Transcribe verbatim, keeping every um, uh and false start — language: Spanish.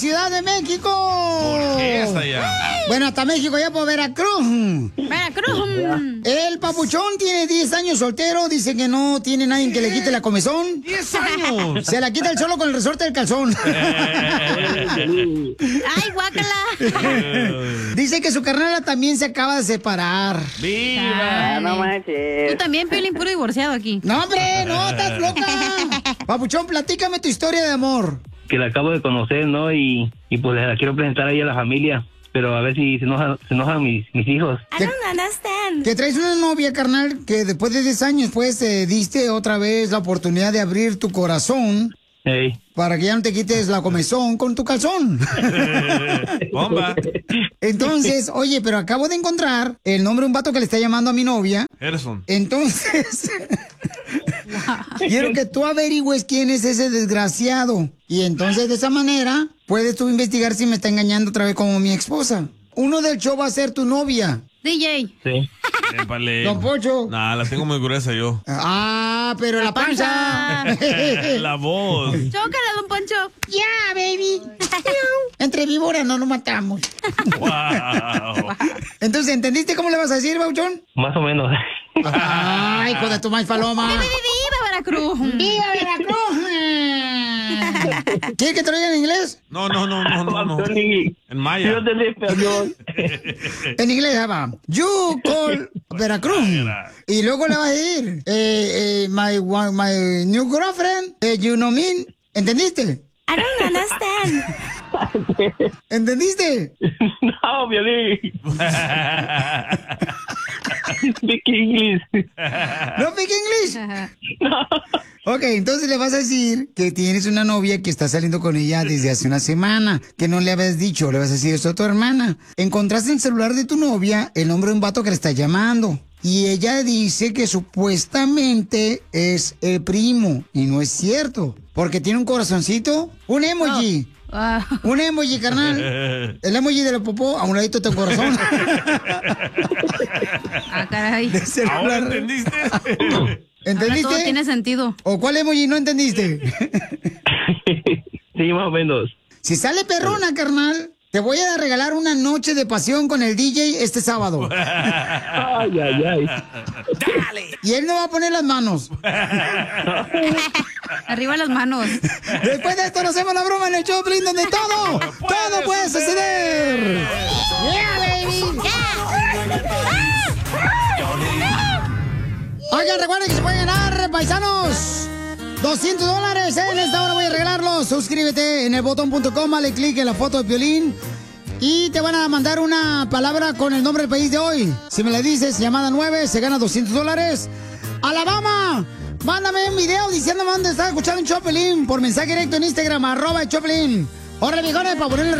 Ciudad de México. ¿Por qué hasta allá? Bueno, hasta México, ya por Veracruz. Veracruz. El papuchón tiene diez años soltero. Dice que no tiene nadie que le quite la comezón. ¡diez años! Se la quita el solo con el resorte del calzón. ¡Ay, guácala! Dice que su carnala también se acaba de separar. ¡Viva! No manches. Tú también, Piolín, puro divorciado aquí. No, hombre, no, estás loca. Papuchón, platícame tu historia de amor. Que la acabo de conocer, ¿no? Y, y pues la quiero presentar ahí a la familia. Pero a ver si se enojan, se enojan mis, mis hijos. I don't understand. Que traes una novia, carnal, que después de diez años, pues, te diste otra vez la oportunidad de abrir tu corazón. Hey. Para que ya no te quites la comezón con tu calzón. Bomba. Entonces, oye, pero acabo de encontrar el nombre de un vato que le está llamando a mi novia. Gerson. Entonces, quiero que tú averigües quién es ese desgraciado. Y entonces, de esa manera, puedes tú investigar si me está engañando otra vez como mi esposa. Uno del show va a ser tu novia. D J. Sí. Épale. Don Pocho. Nah, la tengo muy gruesa yo. Ah, pero la, La panza. La voz. Chócala, don Poncho. Ya, baby. Entre víboras no nos matamos. Wow. Entonces, ¿entendiste cómo le vas a decir, Bauchón? Más o menos. Ay, hijo de tu maíz paloma. ¡Viva, viva Veracruz! ¡Viva Veracruz! ¿Quieres que te lo diga en inglés? No, no, no, no, no, no. Tony, En maya. yo te español. En inglés, ya va. You call Veracruz. Y luego le vas a decir, eh, eh, my, one- my new girlfriend, eh, you know me. ¿Entendiste? I don't understand. No, ¿Entendiste? Violín. Speak English. ¿No speak English? Ok, entonces le vas a decir que tienes una novia que está saliendo con ella desde hace una semana, que no le habías dicho, le vas a decir esto a tu hermana. Encontraste en el celular de tu novia el nombre de un vato que le está llamando. Y ella dice que supuestamente es el primo, y no es cierto, porque tiene un corazoncito, un emoji. Ah, Un emoji, carnal. El emoji de la popó, a un ladito de tu corazón. ah, caray. De ¿Ahora celular. entendiste? ¿Entendiste? Ahora todo tiene sentido. ¿O cuál emoji no entendiste? Sí, más o menos. Si sale perrona, carnal, te voy a regalar una noche de pasión con el D J este sábado. Ay, ay, ay. Y él no va a poner las manos. Arriba las manos. Después de esto nos hacemos la broma en el show, Piolín, donde todo, todo puede suceder. Yeah, baby. Oigan, recuerden que se pueden ganar, paisanos, doscientos dólares. En esta hora voy a regalarlos. Suscríbete en el botón punto com, dale clic en la foto de Piolín y te van a mandar una palabra con el nombre del país de hoy. Si me la dices, llamada nueve, se gana doscientos dólares. Alabama, mándame un video diciéndome dónde estás escuchando un Choplin por mensaje directo en Instagram, arroba el Choplin. Órale, viejones, para ponerle